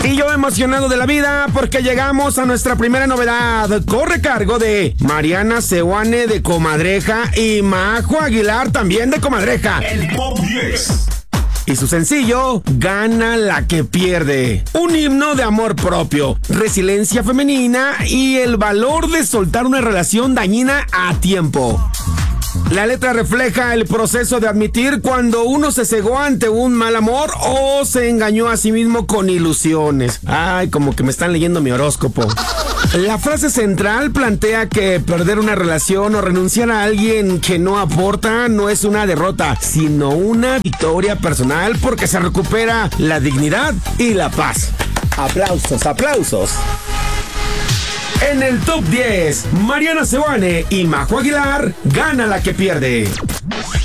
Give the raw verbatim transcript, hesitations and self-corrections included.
Y yo emocionado de la vida porque llegamos a nuestra primera novedad. Corre cargo de Mariana Seoane de Comadreja y Majo Aguilar también de Comadreja. El Top diez. Y su sencillo, Gana la que pierde. Un himno de amor propio, resiliencia femenina y el valor de soltar una relación dañina a tiempo. La letra refleja el proceso de admitir cuando uno se cegó ante un mal amor o se engañó a sí mismo con ilusiones. Ay, como que me están leyendo mi horóscopo. La frase central plantea que perder una relación o renunciar a alguien que no aporta no es una derrota, sino una victoria personal porque se recupera la dignidad y la paz. Aplausos, aplausos. En el Top diez, Mariana Seoane y Majo Aguilar, Gana la que pierde.